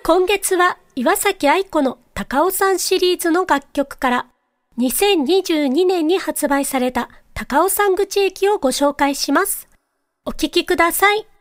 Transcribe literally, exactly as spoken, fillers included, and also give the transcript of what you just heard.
今月は岩崎愛子の高尾山シリーズの楽曲からにせんにじゅうにねんに発売された高尾山口駅をご紹介します。お聴きください。